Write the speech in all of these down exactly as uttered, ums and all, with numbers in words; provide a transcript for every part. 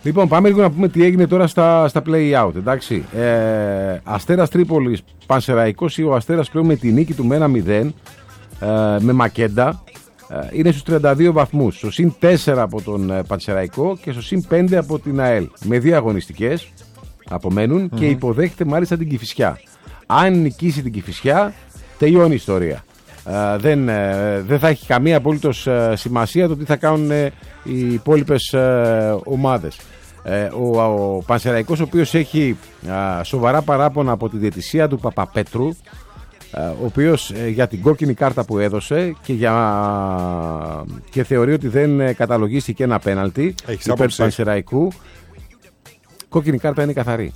Λοιπόν, πάμε λίγο να πούμε τι έγινε τώρα στα, στα play-out, εντάξει. Ε, Αστέρας Τρίπολης, Πανσεραϊκός ή ο Αστέρας πλέον με τη νίκη του με ένα μηδέν, ε, με Μακέντα, ε, είναι στους τριάντα δύο βαθμούς. Στο συν τέσσερα από τον ε, Πανσεραϊκό και στο συν πέντε από την ΑΕΛ. Με δύο αγωνιστικές απομένουν mm-hmm. και υποδέχεται μάλιστα την Κηφισιά. Αν νικήσει την Κηφισιά, τελειώνει η ιστορία. Uh, δεν, uh, δεν θα έχει καμία απολύτως uh, σημασία το τι θα κάνουν uh, οι υπόλοιπες uh, ομάδες. Uh, ο, ο Πανσεραϊκός, ο οποίος έχει uh, σοβαρά παράπονα από τη διαιτησία του Παπαπέτρου, uh, ο οποίος uh, για την κόκκινη κάρτα που έδωσε και, για, uh, και θεωρεί ότι δεν uh, καταλογίστηκε ένα πέναλτι υπέρ του Πανσεραϊκού. Κόκκινη κάρτα είναι καθαρή.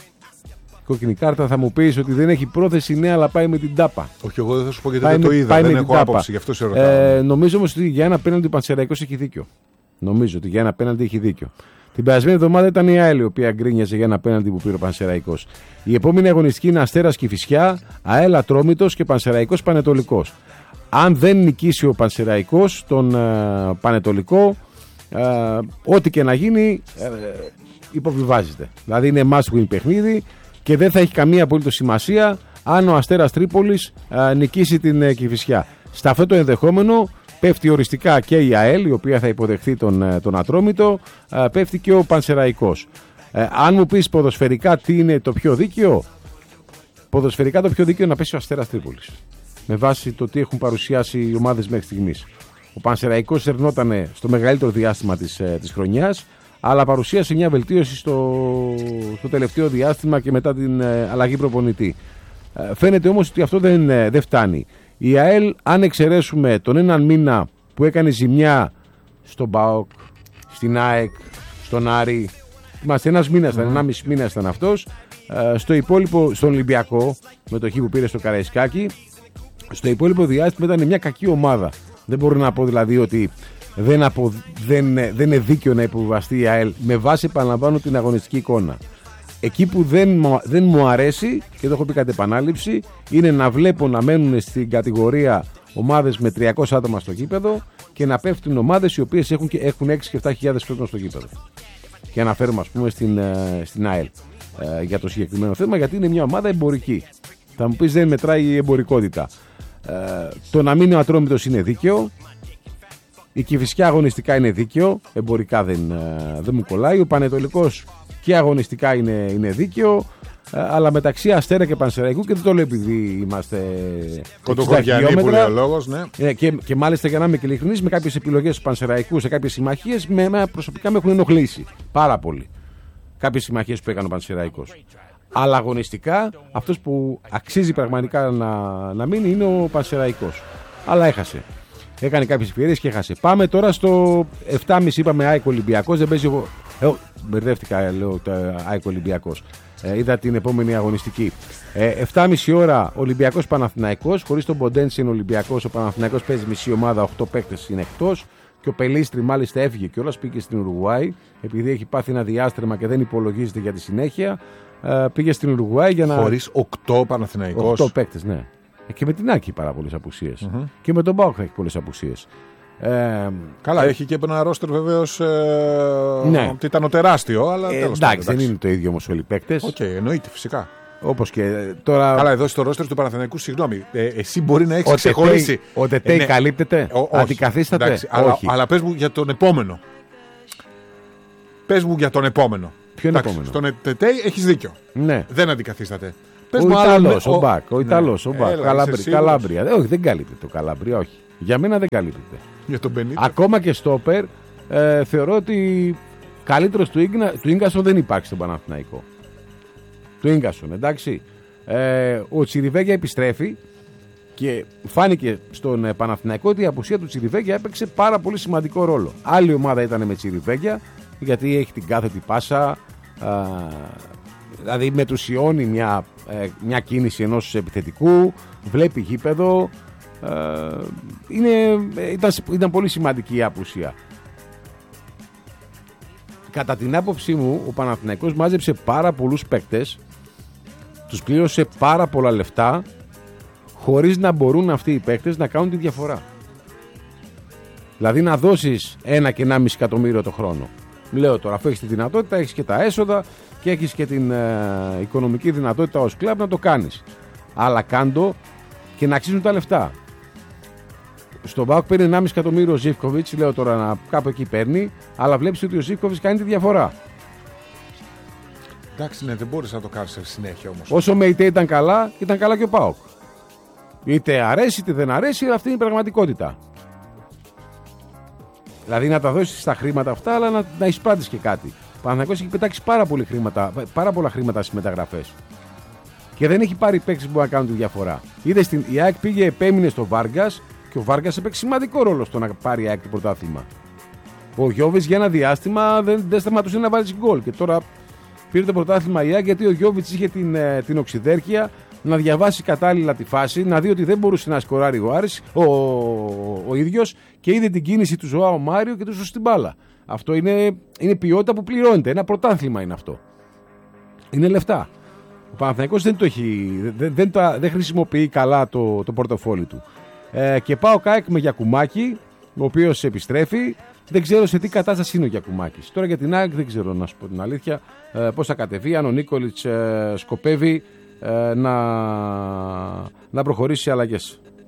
Κόκκινη κάρτα, θα μου πεις ότι δεν έχει πρόθεση, ναι, αλλά πάει με την τάπα. Όχι, εγώ δεν θα σου πω γιατί δεν το είδα. Δεν έχω άποψη, γι' αυτό σε ρωτάω. Ε, νομίζω όμως ότι για ένα πέναλτι ο Πανσεραϊκός έχει δίκιο. Νομίζω ότι για ένα πέναλτι έχει δίκιο. Την περασμένη εβδομάδα ήταν η ΑΕΛ η οποία γκρίνιαζε για ένα πέναλτι που πήρε ο Πανσεραϊκός. Η επόμενη αγωνιστική είναι Αστέρας Κηφισιά, ΑΕΛ Ατρόμητος και Πανσεραϊκός Πανετολικός. Αν δεν νικήσει ο Πανσεραϊκός τον ε, Πανετολικό, ε, ό,τι και να γίνει ε, υποβιβάζεται. Δηλαδή είναι must win παιχνίδι. Και δεν θα έχει καμία απολύτως σημασία αν ο Αστέρας Τρίπολης α, νικήσει την ε, Κηφισιά. Στα αυτό το ενδεχόμενο πέφτει οριστικά και η ΑΕΛ, η οποία θα υποδεχθεί τον, τον Ατρόμητο, α, πέφτει και ο Πανσεραϊκός. Ε, αν μου πεις ποδοσφαιρικά τι είναι το πιο δίκαιο, ποδοσφαιρικά το πιο δίκαιο είναι να πέσει ο Αστέρας Τρίπολης. Με βάση το τι έχουν παρουσιάσει οι ομάδες μέχρι στιγμής. Ο Πανσεραϊκός ερνόταν στο μεγαλύτερο διάστημα της, ε, της χρονιάς, αλλά παρουσίασε μια βελτίωση στο, στο τελευταίο διάστημα και μετά την ε, αλλαγή προπονητή. Ε, φαίνεται όμως ότι αυτό δεν, ε, δεν φτάνει. Η ΑΕΛ, αν εξαιρέσουμε τον έναν μήνα που έκανε ζημιά στον ΠΑΟΚ, στην ΑΕΚ, στον Άρη, είμαστε ένας μήνας, ήταν, ενάμιση μήνα ήταν αυτός, ε, στο υπόλοιπο, στον Ολυμπιακό, με το χ που πήρε στο Καραϊσκάκι, στο υπόλοιπο διάστημα ήταν μια κακή ομάδα. Δεν μπορώ να πω δηλαδή ότι Δεν, απο, δεν, δεν είναι δίκαιο να υποβιβαστεί η ΑΕΛ με βάση, επαναλαμβάνω, την αγωνιστική εικόνα. Εκεί που δεν, δεν μου αρέσει, και το έχω πει κατ' επανάληψη, είναι να βλέπω να μένουν στην κατηγορία ομάδες με τριακόσια άτομα στο γήπεδο και να πέφτουν ομάδες οι οποίες έχουν, έχουν έξι και επτά χιλιάδες κόσμο στο γήπεδο. Και αναφέρομαι, ας πούμε, στην, στην ΑΕΛ ε, για το συγκεκριμένο θέμα, γιατί είναι μια ομάδα εμπορική. Θα μου πεις δεν μετράει η εμπορικότητα. Ε, το να μείνει ο Ατρόμητος είναι δίκαιο. Η Κηφισιά αγωνιστικά είναι δίκαιο, εμπορικά δεν, δεν μου κολλάει. Ο Πανετολικός και αγωνιστικά είναι, είναι δίκαιο, αλλά μεταξύ Αστέρα και Πανσεραϊκού, και δεν το λέω επειδή είμαστε κοντοχωριανοί που λέει ο λόγος, ναι. Και, και μάλιστα, για να είμαι και ειλικρινής, με κάποιες επιλογές του Πανσεραϊκού σε κάποιες συμμαχίες, με, με, προσωπικά με έχουν ενοχλήσει πάρα πολύ. Κάποιες συμμαχίες που έκανε ο Πανσεραϊκός. Αλλά αγωνιστικά αυτός που αξίζει πραγματικά να, να μείνει είναι ο Πανσεραϊκός. Αλλά έχασε. Έκανε κάποιες ευκαιρίες και έχασε. Πάμε τώρα στο επτά και μισή, είπαμε ΑΕΚ Ολυμπιακός. Δεν παίζει ο. Ε, μπερδεύτηκα, λέω, το ΑΕΚ Ολυμπιακός. Ε, είδα την επόμενη αγωνιστική. Ε, επτά και μισή ώρα Ολυμπιακός Παναθηναϊκός. Χωρίς τον Ποντέντσι είναι Ολυμπιακός. Ο Παναθηναϊκός παίζει μισή ομάδα, οκτώ παίκτες είναι εκτός. Και ο Πελίστρη μάλιστα έφυγε κιόλας, πήγε στην Ουρουγουάη. Επειδή έχει πάθει ένα διάστρεμα και δεν υπολογίζεται για τη συνέχεια, ε, πήγε στην Ουρουγουάη για να. Χωρίς οκτώ Παναθηναϊκός. οκτώ παίκτες, ναι. Και με την Άκη πάρα πολλές απουσίες. Mm-hmm. Και με τον ΠΑΟΚ θα έχει πολλές απουσίες. Ε, Καλά, ε, έχει και ένα ρόστερ βεβαίως. Ε, ναι. Ήταν τεράστιο, αλλά ε, τέλος εντάξει, δεν είναι το ίδιο όμως όλοι οι παίκτες. Οκ, okay, εννοείται φυσικά. Όπως και τώρα. Καλά, εδώ στο ρόστερ του Παναθηναϊκού, συγγνώμη, ε, εσύ μπορεί να έχεις ξεχωρίσει. Ο Τετέι ε, ναι. καλύπτεται, ο, αντικαθίσταται. Εντάξει, αλλά, αλλά πες μου για τον επόμενο. Πες μου για τον επόμενο. Ποιον επόμενο? Στον Τετέι έχεις δίκιο. Ναι. Δεν αντικαθίσταται. Ο Ιταλός, ο Μπακ, ο Ιταλός, ο Μπακ, Καλάμπρια. Όχι, δεν καλύπτεται το Καλάμπρια, όχι. Για μένα δεν καλύπτεται. Για τον Μπενίτο. Ακόμα και στόπερ, ε, θεωρώ ότι καλύτερος του, του Ίγκασον δεν υπάρχει στον Παναθηναϊκό. Του Ίγκασον, εντάξει. Ε, ο Τσιριβέγια επιστρέφει και φάνηκε στον Παναθηναϊκό ότι η απουσία του Τσιριβέγια έπαιξε πάρα πολύ σημαντικό ρόλο. Άλλη ομάδα ήταν με Τσιριβέγια, γιατί έχει την κάθετη πάσα. Α, δηλαδή μετουσιώνει μια, ε, μια κίνηση ενός επιθετικού, βλέπει γήπεδο, ε, είναι, ήταν, ήταν πολύ σημαντική η απουσία. Κατά την άποψή μου, ο Παναθηναϊκός μάζεψε πάρα πολλούς παίκτες, τους πλήρωσε πάρα πολλά λεφτά, χωρίς να μπορούν αυτοί οι παίκτες να κάνουν τη διαφορά. Δηλαδή να δώσεις ένα και ένα μισή εκατομμύριο το χρόνο Λέω τώρα, αφού έχεις τη δυνατότητα, έχεις και τα έσοδα και έχεις και την ε, οικονομική δυνατότητα ως κλαμπ να το κάνεις. Αλλά κάντο και να αξίζουν τα λεφτά. Στον ΠΑΟΚ παίρνει ενάμιση εκατομμύριο ο Ζίβκοβιτς, λέω τώρα να κάπου εκεί παίρνει, αλλά βλέπεις ότι ο Ζίβκοβιτς κάνει τη διαφορά. Εντάξει, ναι, δεν μπορείς να το κάνεις σε συνέχεια όμως. Όσο με ΙΤΕ ήταν καλά, ήταν καλά και ο ΠΑΟΚ. Είτε αρέσει είτε δεν αρέσει, αυτή είναι η πραγματικότητα. Δηλαδή να τα δώσεις στα χρήματα αυτά, αλλά να, να εισπράττεις και κάτι. Ο Παναθηναϊκός έχει πετάξει πάρα, πολύ χρήματα, πάρα πολλά χρήματα στις μεταγραφές. Και δεν έχει πάρει παίκτες που μπορούν να κάνουν τη διαφορά. Είδε στην η ΑΕΚ πήγε, επέμεινε στο Βάργκας και ο Βάργκας έπαιξε σημαντικό ρόλο στο να πάρει η ΑΕΚ το πρωτάθλημα. Ο Γιώβιτς για ένα διάστημα δεν, δεν σταματούσε να βάλει γκολ. Και τώρα πήρε το πρωτάθλημα η ΑΕΚ γιατί ο Γιώβιτς είχε την, την οξυδέρκεια να διαβάσει κατάλληλα τη φάση, να δει ότι δεν μπορούσε να σκοράρει ο Άρης, ο, ο, ο ίδιος, και είδε την κίνηση του Ζωάο Μάριο και του σωστή στην μπάλα. Αυτό είναι, είναι ποιότητα που πληρώνεται. Ένα πρωτάθλημα είναι αυτό. Είναι λεφτά. Ο Παναθηναϊκός δεν, το έχει, δεν, δεν, τα, δεν χρησιμοποιεί καλά το, το πορτοφόλι του. Ε, και πάω ΚΑΕΚ με Γιακουμάκη, ο οποίος επιστρέφει. Δεν ξέρω σε τι κατάσταση είναι ο Γιακουμάκης. Τώρα για την ΑΕΚ δεν ξέρω, να σου πω την αλήθεια, ε, πώς θα κατεβεί, αν ο Νίκολιτς ε, σκοπεύει ε, να, να προχωρήσει σε αλλαγές.